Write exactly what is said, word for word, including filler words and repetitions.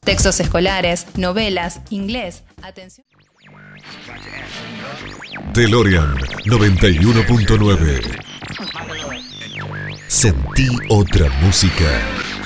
textos escolares, novelas, inglés. Atención. DeLorean noventa y uno punto nueve. Sentí otra música.